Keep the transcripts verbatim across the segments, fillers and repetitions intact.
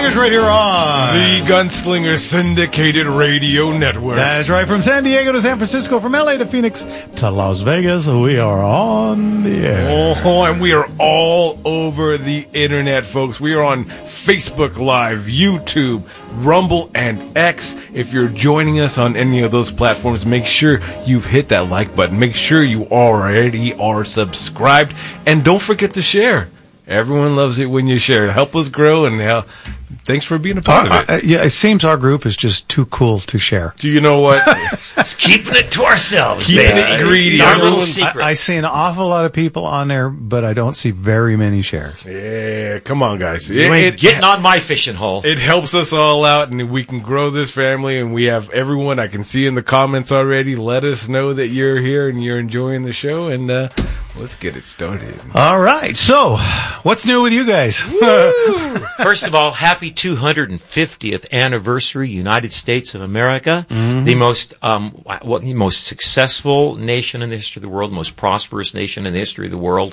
Gunslingers right here on the Gunslinger Syndicated Radio Network. That's right. From San Diego to San Francisco, from L A to Phoenix to Las Vegas, we are on the air. Oh, and we are all over the internet, folks. We are on Facebook Live, YouTube, Rumble, and X. If you're joining us on any of those platforms, make sure you've hit that like button. Make sure you already are subscribed. And don't forget to share. Everyone loves it when you share. Help us grow, and uh, thanks for being a part uh, of it. Uh, yeah, it seems our group is just too cool to share. Do you know what? Just keeping it to ourselves. Keeping man. it greedy. It's our Everyone, little secret. I, I see an awful lot of people on there, but I don't see very many shares. Yeah, come on, guys. You It, ain't it, getting on my fishing hole. it helps us all out, and we can grow this family, and we have everyone I can see in the comments already. Let us know that you're here and you're enjoying the show, and uh, let's get it started. All right. So, what's new with you guys? First of all, happy two hundred fiftieth anniversary, United States of America, Mm-hmm. the most um, what, the most successful nation in the history of the world, most prosperous nation in the history of the world.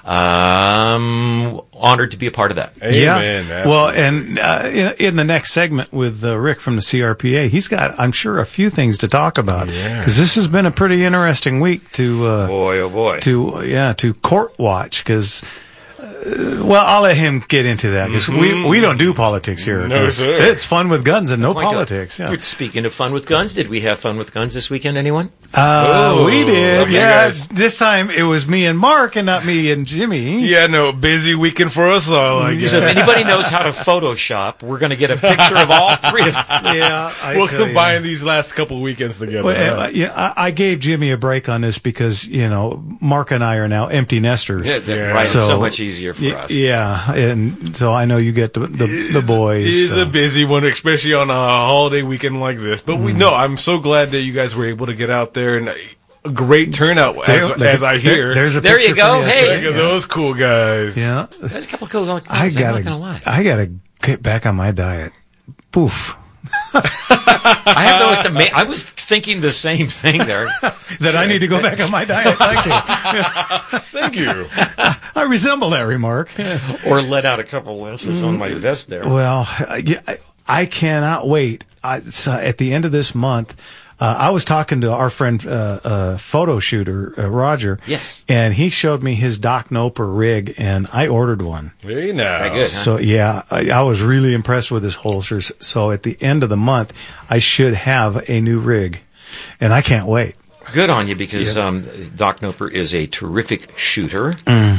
Um, honored to be a part of that. Amen. Yeah. Well, and uh, in, in the next segment with uh, Rick from the C R P A, he's got, I'm sure, a few things to talk about Yeah. because this has been a pretty interesting week to uh, Boy, oh boy. to yeah to court watch because. Uh, well, I'll let him get into that because we, we don't do politics here. No, sir. It's fun with guns and no Oh my God. politics. Yeah. Speaking of fun with guns, did we have fun with guns this weekend, anyone? Uh, Oh, we did. okay, Yeah. guys. This time it was me and Mark and not me and Jimmy. Yeah, no, busy weekend for us all, I guess. So if anybody knows how to Photoshop, we're going to get a picture of all three of them. Yeah. I We'll tell you. combine these last couple of weekends together. Well, huh? uh, yeah, I, I gave Jimmy a break on this because, you know, Mark and I are now empty nesters. Yeah, that- Yeah. Right, So- it's so much easier for Y- us. Yeah, and so I know you get the the, the boys. He's so. a busy one, especially on a holiday weekend like this. But we know, I'm so glad that you guys were able to get out there, and a great turnout, as, There- as I hear. there- there's a There you picture go. from Hey. yesterday. Look at those cool guys. Yeah, There's a couple of cool guns. I I'm gotta, not going to lie. I gotta get back on my diet. Poof. I have noticed. A ma- I was thinking the same thing there. That I need to go back on my diet. Thank you. Thank you. I resemble that remark. Or let out a couple inches on my vest there. Well, I, yeah, I, I cannot wait. I, so at the end of this month, uh, I was talking to our friend, uh, uh, photo shooter, uh, Roger. Yes. And he showed me his Doc Noper rig, and I ordered one. Very nice. Very good. Huh? So, yeah, I, I was really impressed with his holsters. So at the end of the month, I should have a new rig. And I can't wait. Good on you, because um, Doc Noper is a terrific shooter,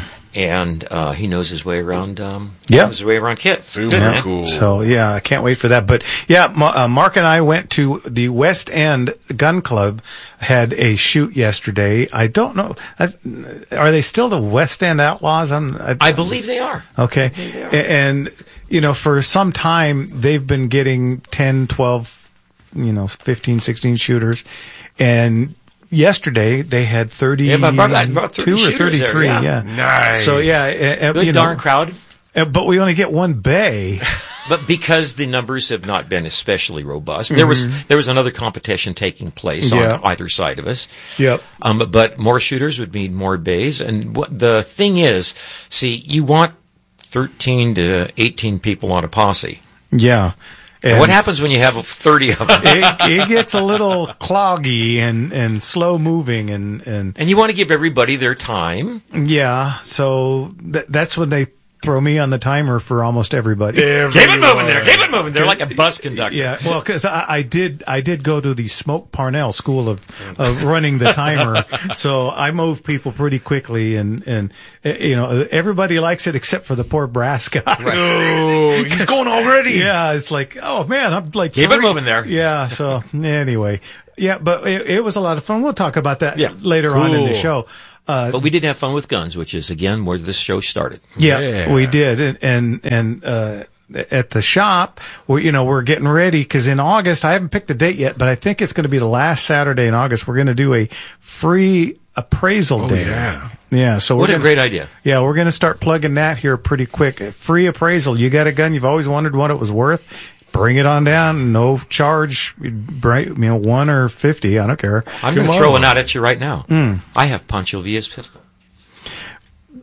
and uh, he knows his way around. Um, Yeah. knows his way around kits. Super Good, man. cool. So, yeah, I can't wait for that. But, yeah, Ma- uh, Mark and I went to the West End Gun Club, had a shoot yesterday. I don't know. I, are they still the West End Outlaws? I'm, I, I believe they are. Okay. they are. A- And, you know, for some time, they've been getting ten, twelve, you know, fifteen, sixteen shooters. And yesterday, they had thirty, Yeah, about- about- about thirty two or shooters there, thirty-three. yeah. Yeah. Nice. So, yeah. uh, uh, Good you know, darn crowd. uh, but we only get one bay. But because the numbers have not been especially robust, there was there was another competition taking place Yeah. on either side of us. Yep. Um, but, but more shooters would mean more bays. And what the thing is, see, you want thirteen to eighteen people on a posse. Yeah. And And what happens when you have thirty of them? it, it gets a little cloggy and, and slow moving and, and And you want to give everybody their time. yeah. So th- that's when they throw me on the timer for almost everybody. Keep it moving there. Keep it moving. They're like a bus conductor. Yeah, well, because I, I did, I did go to the Smoke Parnell School of, of running the timer, so I move people pretty quickly, and and uh, you know everybody likes it except for the poor brass guy. Oh, he's going already. Yeah, it's like, oh man, I'm like Keep it three- moving there. Yeah. So anyway, yeah, but it, it was a lot of fun. We'll talk about that Yeah. later on in the Cool. show. Uh, But we did have fun with guns, which is, again, where this show started. Yeah, Yeah. we did, and and, and uh, at the shop, we you know we're getting ready because in August I haven't picked the date yet, but I think it's going to be the last Saturday in August. We're going to do a free appraisal day. yeah. Yeah. So we're What a gonna, great idea. Yeah, we're going to start plugging that here pretty quick. Free appraisal. You got a gun? You've always wondered what it was worth. Bring it on down. No charge. Bring, you know, one or fifty. I don't care. I'm Come going to on. throw one out at you right now. I have Pancho Villa's pistol.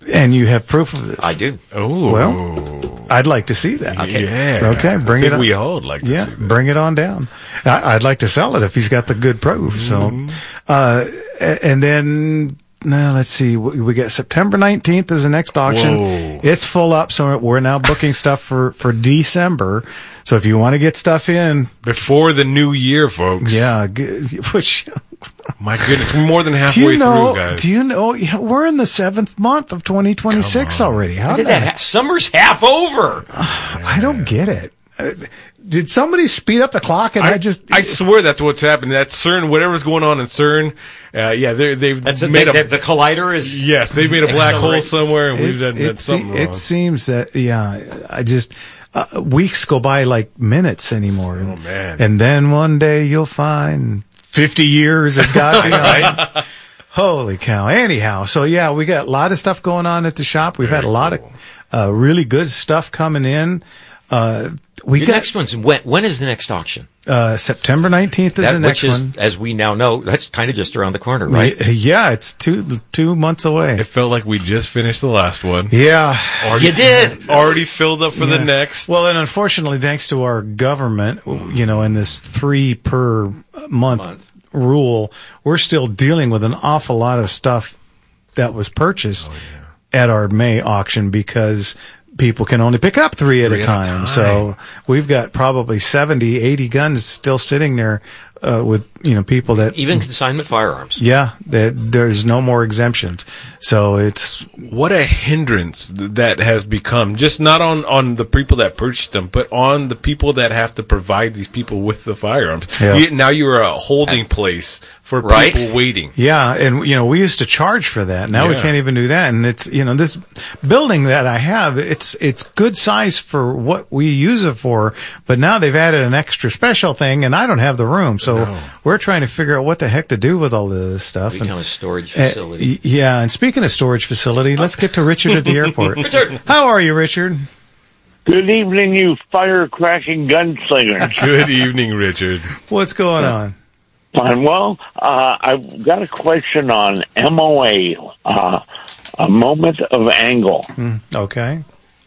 And you have proof of this? I do. Oh, Well, I'd like to see that. Okay. Yeah. Okay, bring I think it on. we all would like to Yeah, see that. bring it on down. I, I'd like to sell it if he's got the good proof. Mm-hmm. So, uh, a- and then now let's see. We, we get September nineteenth is the next auction. Whoa. It's full up, so we're now booking stuff for for December. So if you want to get stuff in, Before the new year, folks. yeah, g- which. My goodness, we're more than Do halfway you know? through, guys. Do you know? yeah, We're in the seventh month of twenty twenty-six already. How Did did that that? ha- summer's half over. I don't get it. Uh, did somebody speed up the clock and I, I just? I swear that's what's happening. That CERN, whatever's going on in CERN, uh, yeah, they're, they've That's a, made they, a the, the collider is. yes, they've made a black hole Accelerate. somewhere, and we've it, done, it, done something se- wrong. it seems that yeah. I just uh, weeks go by like minutes anymore. Oh, man. And then one day you'll find fifty years have got behind. Holy cow. Anyhow, so yeah, we got a lot of stuff going on at the shop. We've had a lot cool. of uh, really good stuff coming in. Uh, we The got next one's when? When is the next auction? uh, September nineteenth is That the next which is, one. as we now know, that's kind of just around the corner, right? Y- Yeah, it's two two months away. It felt like we just finished the last one. Yeah. Already, You did. Already filled up for the Yeah. next. Well, and unfortunately, thanks to our government, you know, and this three per month, Month. rule, we're still dealing with an awful lot of stuff that was purchased at our May auction because people can only pick up three at Three a at a time. time. So we've got probably seventy, eighty guns still sitting there uh, with, you know, people that Even consignment firearms. yeah, that there's no more exemptions. So it's What a hindrance th- that has become, just not on, on the people that purchased them, but on the people that have to provide these people with the firearms. Yeah. You, now you're a holding place for Right. people waiting. yeah, and you know, we used to charge for that. Now we Yeah. can't even do that. And it's, you know, this building that I have, it's it's good size for what we use it for, but now they've added an extra special thing and I don't have the room. So No. we're trying to figure out what the heck to do with all of this stuff. And, Become a storage uh, facility. y- yeah, and speaking of storage facility, let's get to Richard at the airport. Richard. How are you, Richard? Good evening, you firecracking gunslingers. Good evening, Richard. What's going on? Fine. Well, uh, I've got a question on M O A, uh, a moment of angle. Hmm, okay.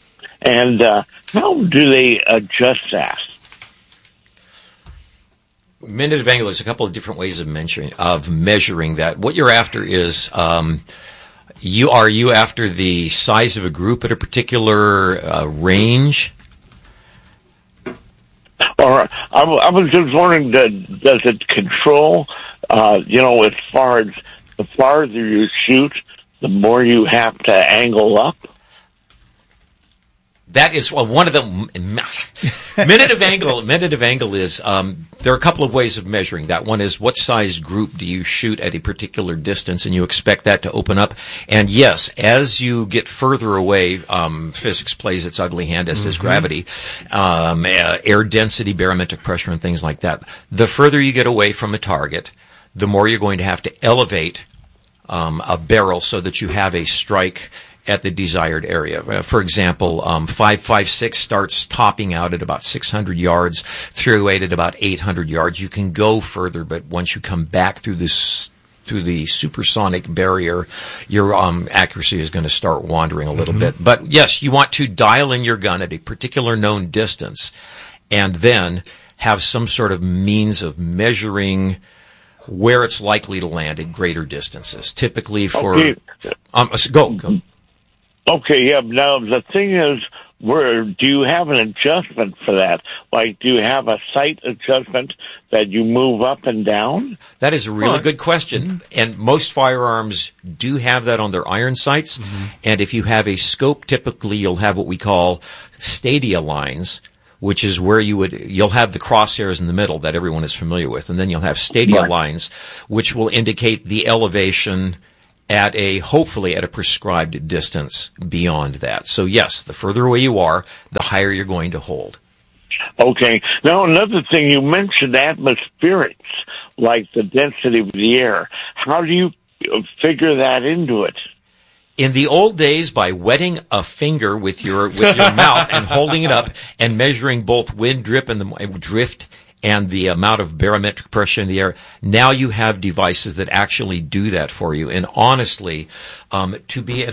And uh, how do they adjust that? Minute of angle. There's a couple of different ways of measuring of measuring that. What you're after is um, you are you after the size of a group at a particular uh, range. Or I, w- I was just wondering, does, does it control, uh, you know, as far as the farther you shoot, the more you have to angle up? That is well, one of the minute of angle. Minute of angle is um, there are a couple of ways of measuring that. One is what size group do you shoot at a particular distance, and you expect that to open up. And yes, as you get further away, um, physics plays its ugly hand, as does gravity, um, uh, air density, barometric pressure, and things like that. The further you get away from a target, the more you're going to have to elevate um, a barrel so that you have a strike at the desired area. Uh, For example, um, five five six starts topping out at about six hundred yards, three oh eight at about eight hundred yards. You can go further, but once you come back through this through the supersonic barrier, your um, accuracy is going to start wandering a little bit. But yes, you want to dial in your gun at a particular known distance, and then have some sort of means of measuring where it's likely to land at greater distances. Typically for Okay. um, go. go. Okay, yeah. Now, the thing is, where do you have an adjustment for that? Like, do you have a sight adjustment that you move up and down? That is a really Well, good question. And most firearms do have that on their iron sights. And if you have a scope, typically you'll have what we call stadia lines, which is where you would, you'll have the crosshairs in the middle that everyone is familiar with. And then you'll have stadia Right. lines, which will indicate the elevation at a, hopefully at a prescribed distance beyond that. So yes, the further away you are, the higher you're going to hold. Okay. Now, another thing, you mentioned atmospherics, like the density of the air. How do you figure that into it? In the old days, by wetting a finger with your with your mouth and holding it up and measuring both wind drip and the drift and the amount of barometric pressure in the air, now you have devices that actually do that for you. And honestly, um, to be